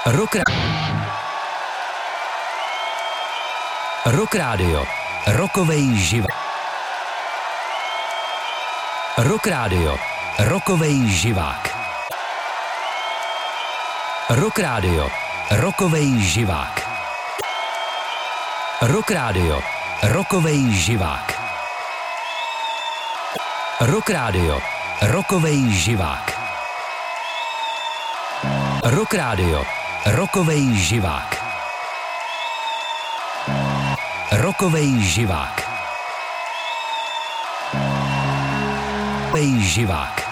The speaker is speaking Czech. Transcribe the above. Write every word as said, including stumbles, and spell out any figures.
Rock, Rock Radio, rokovej živák. Rock Radio, rokovej živák. Rock Radio, rokovej živák. Rock Radio, rokovej živák. Rock Radio, rokovej živák. Rock Radio, rokovej živák. Rokovej živák. Rokovej živák.